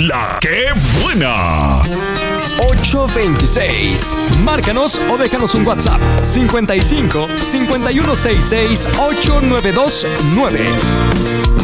La que buena. 826. Márcanos o déjanos un WhatsApp. 55 5166 8929.